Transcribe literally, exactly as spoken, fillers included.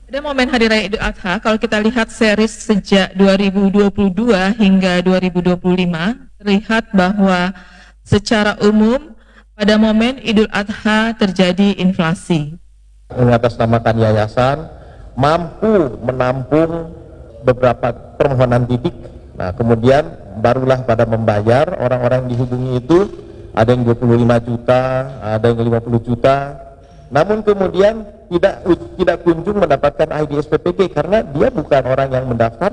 Pada momen Hari Raya Idul Adha, kalau kita lihat series sejak dua ribu dua puluh dua hingga dua ribu dua puluh lima, terlihat bahwa secara umum pada momen Idul Adha terjadi inflasi. Mengatasnamakan yayasan mampu menampung beberapa permohonan didik. Nah, kemudian barulah pada membayar orang-orang yang dihubungi itu, ada yang dua puluh lima juta, ada yang lima puluh juta. Namun kemudian tidak tidak kunjung mendapatkan I D S P P G karena dia bukan orang yang mendaftar